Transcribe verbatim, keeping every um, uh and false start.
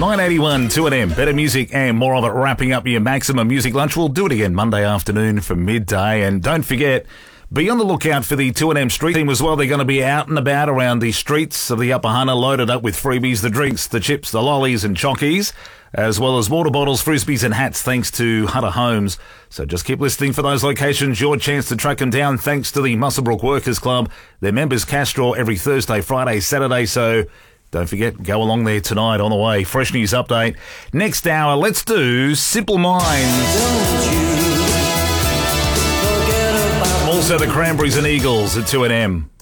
nine eighty-one two N M. Better music and more of it, wrapping up your Maximum Music Lunch. We'll do it again Monday afternoon from midday. And don't forget, be on the lookout for the two N M street team as well. They're going to be out and about around the streets of the Upper Hunter, loaded up with freebies, the drinks, the chips, the lollies and chockies, as well as water bottles, frisbees and hats, thanks to Hunter Homes. So just keep listening for those locations. Your chance to track them down thanks to the Muswellbrook Workers Club. Their members cash draw every Thursday, Friday, Saturday. So don't forget, go along there tonight on the way. Fresh news update. Next hour, let's do Simple Minds. Don't you forget about Also the Cranberries and Eagles at two N M.